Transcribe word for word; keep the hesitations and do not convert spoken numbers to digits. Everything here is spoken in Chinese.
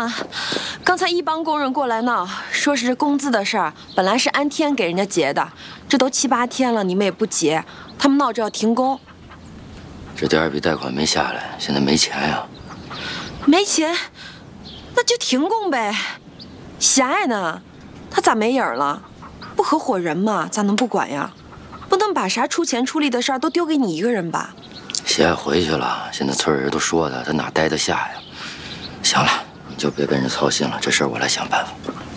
啊，刚才一帮工人过来闹，说是工资的事儿，本来是按天给人家结的，这都七八天了，你们也不结，他们闹着要停工。 这第二笔贷款没下来，现在没钱呀。 没钱，那就停工呗。狭隘呢，他咋没影儿了？不合伙人嘛，咋能不管呀？不能把啥出钱出力的事儿都丢给你一个人吧？ 喜爱回去了，现在村里人都说他，他哪待得下呀？行了，你就别跟人操心了，这事儿我来想办法。